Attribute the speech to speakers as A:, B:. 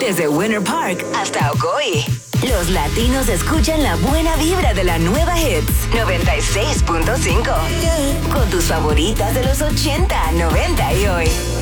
A: Desde Winter Park hasta Ocoee. Los latinos escuchan la buena vibra de la nueva Hits 96.5. Con tus favoritas de los 80, 90 y hoy.